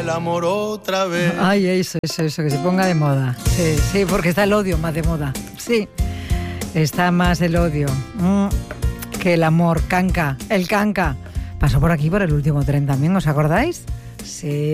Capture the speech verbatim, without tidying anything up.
amor otra vez. Ay, eso, eso, eso, que se ponga de moda. Sí, sí, porque está el odio más de moda. Sí, está más el odio mm, que el amor. Canca, el canca. Pasó por aquí por el último tren también, ¿os acordáis? Sí.